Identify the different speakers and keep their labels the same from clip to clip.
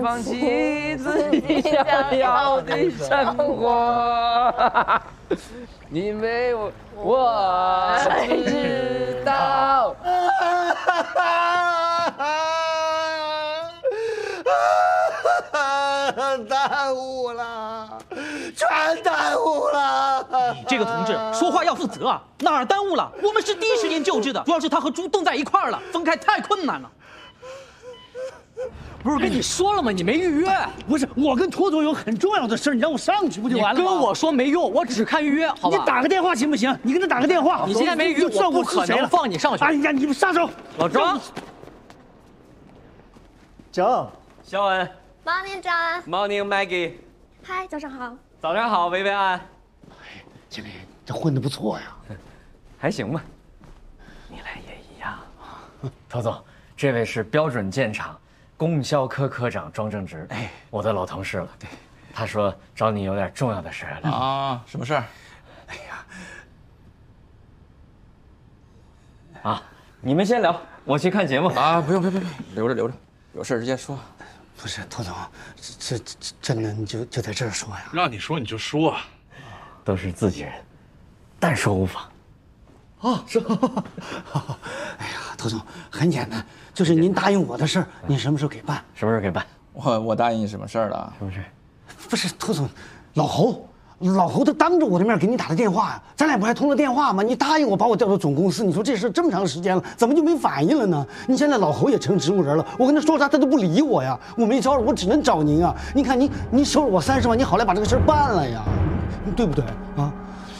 Speaker 1: 放弃自己想要的生活，因为我知道。
Speaker 2: 耽误了，全耽误了！
Speaker 3: 你这个同志说话要负责啊！哪儿耽误了？我们是第一时间救治的，主要是他和猪冻在一块儿了，分开太困难了。
Speaker 4: 不是跟你说了吗？你没预约。
Speaker 2: 不是，我跟托托有很重要的事，你让我上去不就完了吗？
Speaker 4: 你跟我说没用，我只看预约，好吧？
Speaker 2: 你打个电话行不行？你跟他打个电话。
Speaker 4: 你现在没预约，我不可能放你上去。
Speaker 2: 哎呀，你们撒手！
Speaker 4: 老张，
Speaker 2: 张，
Speaker 5: 肖恩
Speaker 6: Morning， 张。
Speaker 5: ，Morning Maggie，
Speaker 6: 嗨，早上好。
Speaker 5: 早上好，薇薇安。
Speaker 2: 经理，这混得不错呀。
Speaker 5: 还行吧。你俩也一样。陶总，这位是标准建厂供销科科长庄正直，我的老同事了。对，他说找你有点重要的事来。
Speaker 7: 啊，什么事儿？
Speaker 5: 啊，你们先聊，我去看节目。
Speaker 7: 啊，不用，留着，有事直接说。
Speaker 2: 不是，托总，这真的你就在这儿说呀？
Speaker 8: 让你说你就说，
Speaker 5: 都是自己人，但说无妨。
Speaker 2: 啊，是。哎呀，托总，很简单，就是您答应我的事儿，您什么时候给办？
Speaker 5: 什么时候给办？
Speaker 7: 我答应你什么事儿了？
Speaker 5: 什么事？
Speaker 2: 不是，托总，老侯他当着我的面给你打的电话，咱俩不还通了电话吗？你答应我把我调到总公司，你说这事这么长时间了，怎么就没反应了呢？你现在老侯也成植物人了，我跟他说啥他都不理我呀，我没招，我只能找您啊！你看你收了我30万，你好来把这个事办了呀，对不对啊？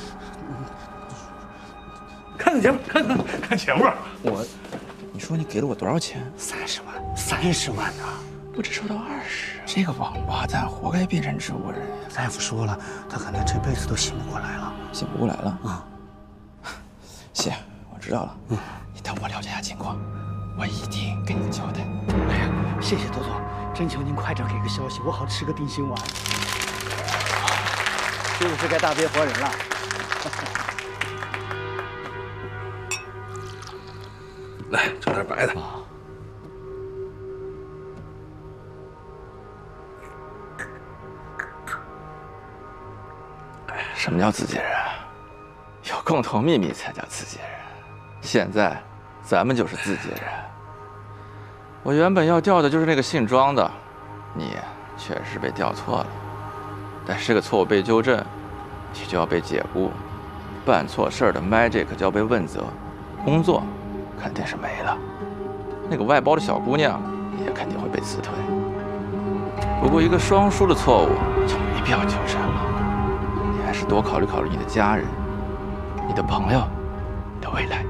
Speaker 8: 看节目，看节目。
Speaker 7: 你说你给了我多少钱
Speaker 2: 30万啊！
Speaker 7: 我只收到20，这个王八蛋活该变成植物人。
Speaker 2: 大夫说了，他可能这辈子都醒不过来了。
Speaker 7: 醒不过来了
Speaker 2: 啊！
Speaker 7: 行，我知道了。你等我了解下情况，我一定给你个交代。
Speaker 2: 哎呀，谢谢托总，真求您快点给个消息，我好吃个定心丸。是不是该大憋活人了？
Speaker 8: 来，整点白的。
Speaker 7: 什么叫自己人？有共同秘密才叫自己人。现在，咱们就是自己人。我原本要调的就是那个姓庄的，你确实被调错了。但是这个错误被纠正，你就要被解雇，办错事儿的 Magic 就要被问责，工作肯定是没了。那个外包的小姑娘也肯定会被辞退。不过一个双输的错误就没必要纠正了。还是多考虑考虑你的家人、你的朋友、你的未来。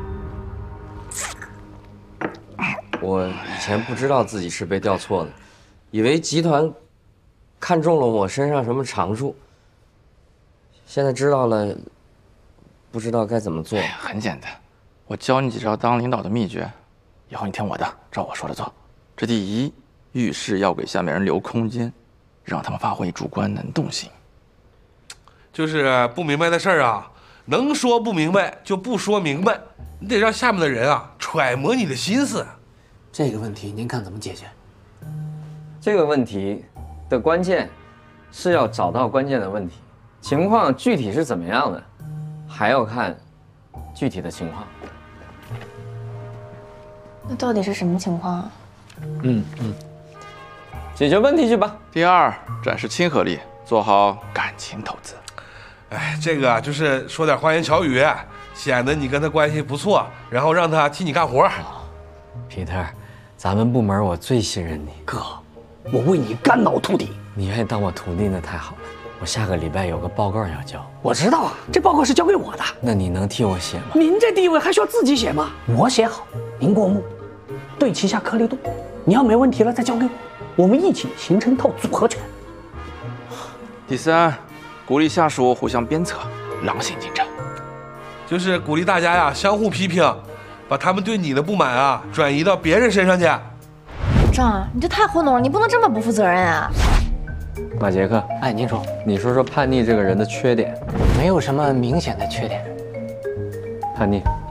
Speaker 1: 我以前不知道自己是被调错的，以为集团看中了我身上什么长处。现在知道了，不知道该怎么做。
Speaker 7: 很简单，我教你几招当领导的秘诀，以后你听我的，照我说的做。这第一，遇事要给下面人留空间，让他们发挥主观能动性。
Speaker 8: 就是不明白的事儿啊，能说不明白就不说明白，你得让下面的人啊揣摩你的心思。
Speaker 2: 这个问题您看怎么解决？
Speaker 1: 这个问题的关键是要找到关键的问题，情况具体是怎么样的，还要看具体的情况。
Speaker 6: 那到底是什么情况啊？
Speaker 1: 解决问题去吧。
Speaker 7: 第二，展示亲和力，做好感情投资。
Speaker 8: 哎，这个啊，就是说点花言巧语，显得你跟他关系不错，然后让他替你干活。
Speaker 1: Peter，咱们部门我最信任你，
Speaker 2: 哥，我为你肝脑涂地。
Speaker 1: 你愿意当我徒弟那太好了。我下个礼拜有个报告要交。
Speaker 2: 我知道啊，这报告是交给我的。
Speaker 1: 那你能替我写吗？
Speaker 2: 您这地位还需要自己写吗？我写好，您过目，对齐下颗粒度。你要没问题了再交给我，我们一起形成一套组合拳。
Speaker 7: 第三，鼓励下属互相鞭策，狼性竞争，
Speaker 8: 就是鼓励大家呀相互批评，把他们对你的不满啊转移到别人身上去。
Speaker 6: 张，你这太糊弄了，你不能这么不负责任啊！
Speaker 1: 马杰克，
Speaker 4: 哎，您说，
Speaker 1: 你说说叛逆这个人的缺点。
Speaker 4: 没有什么明显的缺点。
Speaker 1: 叛逆，